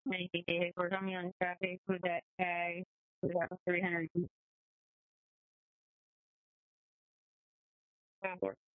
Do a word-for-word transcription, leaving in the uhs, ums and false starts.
many vehicles on on traffic with that tag, with that three hundred.